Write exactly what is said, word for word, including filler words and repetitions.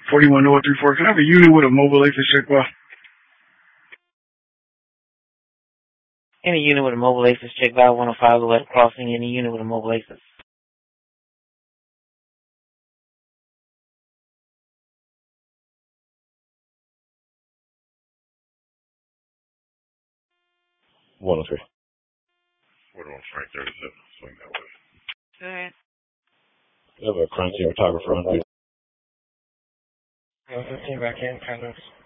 forty-one oh three four. Can I have a unit with a mobile ACES check well? Any unit with a mobile ACES check valve one oh five Loretta Crossing. Any unit with a mobile ACES. one oh three. Order on Frank thirty-seven. Swing that way. Go ahead. I have a crime scene photographer on duty. fifteen back in, Congress.